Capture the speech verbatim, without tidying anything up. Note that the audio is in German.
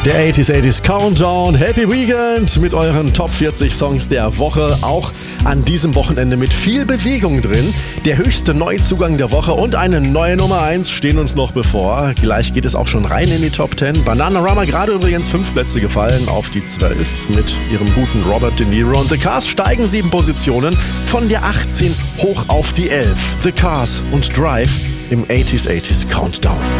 Der achtziger achtziger Countdown, Happy Weekend mit euren Top vierzig Songs der Woche. Auch an diesem Wochenende mit viel Bewegung drin. Der höchste Neuzugang der Woche und eine neue Nummer eins stehen uns noch bevor. Gleich geht es auch schon rein in die Top zehn. Bananarama gerade übrigens fünf Plätze gefallen auf die zwölf mit ihrem guten Robert De Niro. Und The Cars steigen sieben Positionen von der achtzehn hoch auf die elf. The Cars und Drive im achtziger achtziger Countdown.